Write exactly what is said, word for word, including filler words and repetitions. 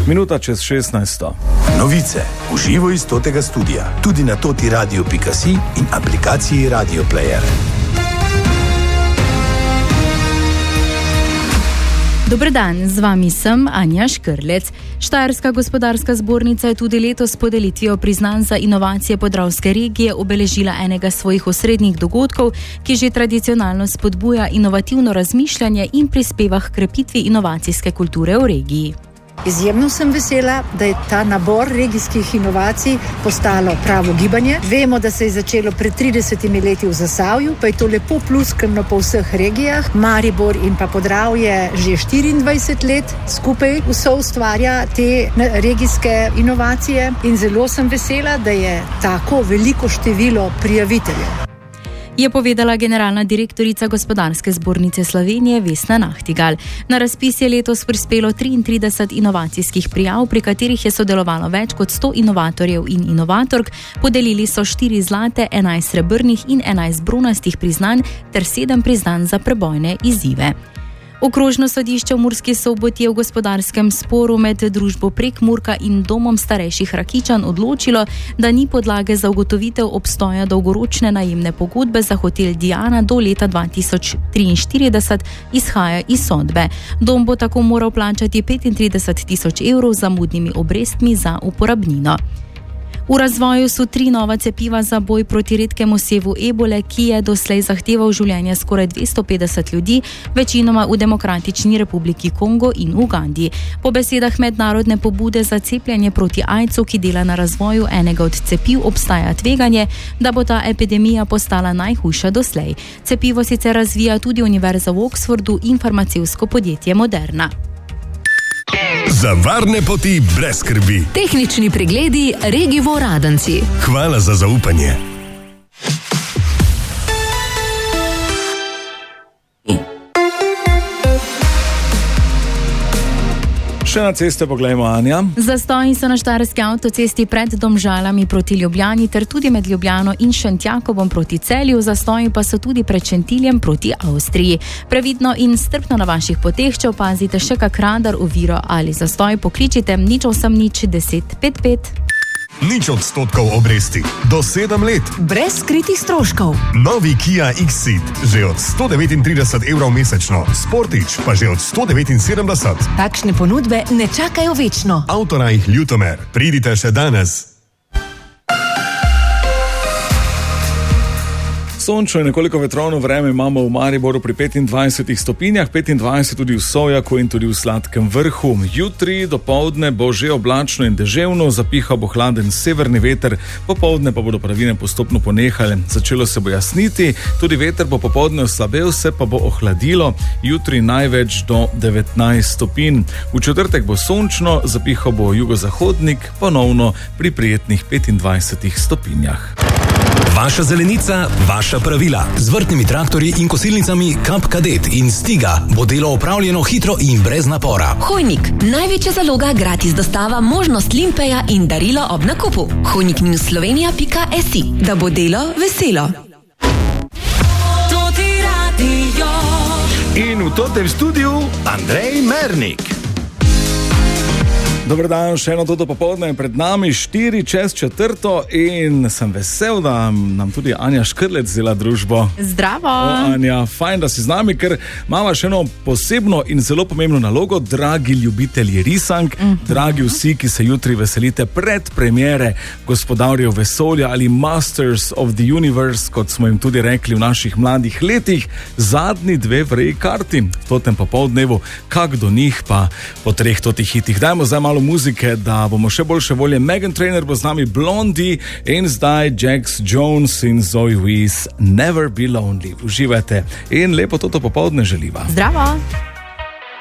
Minuta čez šestnajsto. Novice v živo iz totega studia, tudi na toti radio pika si in aplikaciji Radio Player. Dober dan, z vami sem Anja Škrlec. Štajerska gospodarska zbornica je tudi letos s podelitvijo priznanj za inovacije podravske regije obeležila enega svojih osrednjih dogodkov, ki že tradicionalno spodbuja inovativno razmišljanje in prispeva h krepitvi inovacijske kulture v regiji. Izjemno sem vesela, da je ta nabor regijskih inovacij postalo pravo gibanje. Vemo, da se je začelo pred tridesetimi leti v Zasavju, pa je to lepo pluskrno po vseh regijah. Maribor in pa Podravje že štiriindvajset let skupaj vso ustvarja te regijske inovacije in zelo sem vesela, da je tako veliko število prijaviteljev. Je povedala generalna direktorica Gospodarske zbornice Slovenije Vesna Nahtigal. Na razpis je letos prispelo triintrideset inovacijskih prijav, pri katerih je sodelovalo več kot sto inovatorjev in inovatork. Podelili so štiri zlate, enajst srebrnih in enajst bronastih priznanj ter sedem priznanj za prebojne izzive. Okrožno sodišče v Murski Soboti je v gospodarskem sporu med družbo Prekmurka in domom starejših Rakičan odločilo, da ni podlage za ugotovitev obstoja dolgoročne najemne pogodbe za hotel Diana do leta dva tisoč triinštirideset, izhaja iz sodbe. Dom bo tako moral plačati petintrideset tisoč evrov z zamudnimi obrestmi za uporabnino. V razvoju so tri nova cepiva za boj proti redkemu sevu ebole, ki je doslej zahteval življenje skoraj dvesto petdeset ljudi, večinoma v Demokratični republiki Kongo in Ugandi. Po besedah mednarodne pobude za cepljenje proti aidsu, ki dela na razvoju enega od cepiv, obstaja tveganje, da bo ta epidemija postala najhujša doslej. Cepivo sicer razvija tudi Univerza v Oxfordu in farmacevtsko podjetje Moderna. Za varne poti brez skrbi. Tehnični pregledi Regivo Radenci. Hvala za zaupanje. Še na ceste poglejmo, Anja. Zastoji so na štajerski avtocesti pred Domžalami proti Ljubljani ter tudi med Ljubljano in Šentjakobom proti Celju. Zastoji pa so tudi pred Šentiljem proti Avstriji. Previdno in strpno na vaših poteh, če opazite še kak radar, oviro ali zastoj, pokličite nič osem nič deset pet pet. Nič odstotkov obresti. Do sedem let. Brez skritih stroškov. Novi Kia X-Ceed. Že od sto devetintrideset evrov mesečno. Sportič pa že od sto devetinsedemdeset. Takšne ponudbe ne čakajo večno. Avtorajh Ljutomer. Pridite še danes. Sončno in nekoliko vetrovno vreme imamo v Mariboru pri petindvajsetih stopinjah, petindvajset tudi v Sovjaku in tudi v Sladkem Vrhu. Jutri dopoldne bo že oblačno in deževno, zapihal bo hladen severni veter, popoldne pa bodo padavine postopno ponehale. Začelo se bo jasniti, tudi veter bo popoldne oslabel, se pa bo ohladilo, jutri največ do devetnajst stopinj. V četrtek bo sončno, zapihal bo jugozahodnik, ponovno pri prijetnih petindvajsetih stopinjah. Vaša zelenica, vaša pravila. Z vrtnimi traktorji in kosilnicami Kap Kadet in Stiga bo delo opravljeno hitro in brez napora. Hojnik. Največja zaloga, gratis dostava, možnost limpeja in darilo ob nakupu. hojnik minus slovenija pika si. Da bo delo veselo. In v totem studiu Andrej Mernik. Dober dan, še eno toto popoldne je pred nami, štiri čez četrto in sem vesel, da nam tudi Anja Škrlec vzela družbo. Zdravo! O, Anja, fajn, da si z nami, ker imamo še eno posebno in zelo pomembno nalogo, dragi ljubitelji risank, mm-hmm. dragi vsi, ki se jutri veselite pred premiere Gospodarjev vesolja ali Masters of the Universe, kot smo jim tudi rekli v naših mladih letih, zadnji dve vreji karti v totem popoldnevu, kak do njih pa po treh totih hitih. Dajmo zdaj malo muzike, da bomo še boljše volje. Meghan Trainor bo z nami, Blondie in zdaj Jax Jones in Zoe Wees, Never Be Lonely. Uživajte in lepo toto popoldne želiva. Zdravo!